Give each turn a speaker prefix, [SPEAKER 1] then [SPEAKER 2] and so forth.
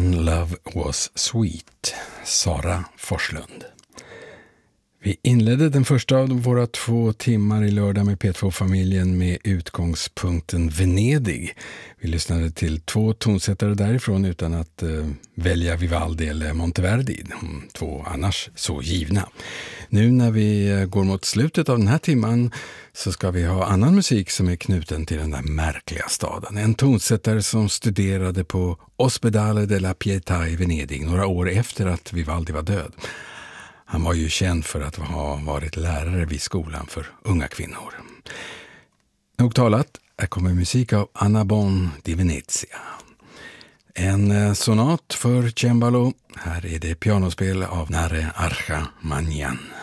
[SPEAKER 1] When Love Was Sweet, Sara Forslund. Vi inledde den första av våra 2 timmar i lördag med P2-familjen med utgångspunkten Venedig. Vi lyssnade till 2 tonsättare därifrån utan att välja Vivaldi eller Monteverdi, de 2 annars så givna. Nu när vi går mot slutet av den här timman så ska vi ha annan musik som är knuten till den där märkliga staden. En tonsättare som studerade på Ospedale della Pietà i Venedig några år efter att Vivaldi var död. Han var ju känd för att ha varit lärare vid skolan för unga kvinnor. Nog talat, här kommer musik av Anna Bon di Venezia. En sonat för cembalo. Här är det pianospel av Nare Archa Magnan.